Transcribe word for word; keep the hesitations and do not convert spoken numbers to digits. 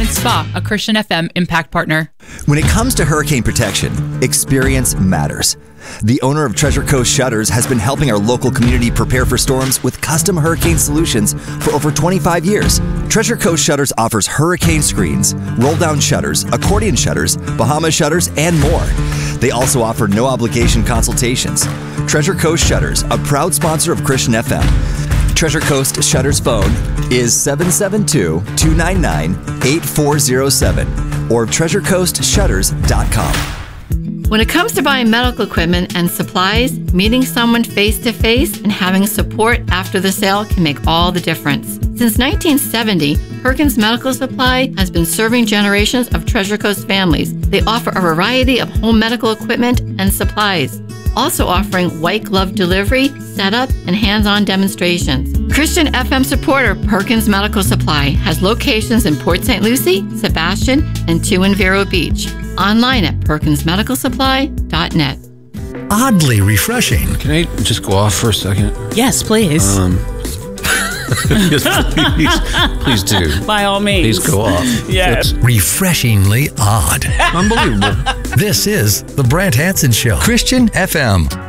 Spa, a Christian F M impact partner. When it comes to hurricane protection, experience matters. The owner of Treasure Coast Shutters has been helping our local community prepare for storms with custom hurricane solutions for over twenty-five years. Treasure Coast Shutters offers hurricane screens, roll-down shutters, accordion shutters, Bahama shutters, and more. They also offer no-obligation consultations. Treasure Coast Shutters, a proud sponsor of Christian F M. Treasure Coast Shutters phone is seven seven two, two nine nine, eight four zero seven or treasure coast shutters dot com. When it comes to buying medical equipment and supplies, meeting someone face-to-face and having support after the sale can make all the difference. Since nineteen seventy, Perkins Medical Supply has been serving generations of Treasure Coast families. They offer a variety of home medical equipment and supplies, also offering white glove delivery, setup, and hands-on demonstrations. Christian F M supporter Perkins Medical Supply has locations in Port Saint Lucie, Sebastian, and two in Vero Beach. Online at perkins medical supply dot net. Oddly refreshing. Can I just go off for a second? Yes, please. Um, yes, please, please do. By all means. Please go off. Yes. It's Refreshingly odd. unbelievable. This is The Brant Hanson Show. Christian F M.